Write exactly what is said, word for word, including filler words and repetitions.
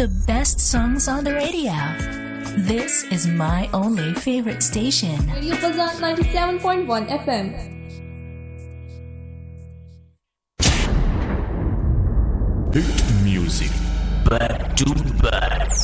The best songs on the radio. This is my only favorite station. Radio Fazan ninety-seven point one F M. Hit music back to back.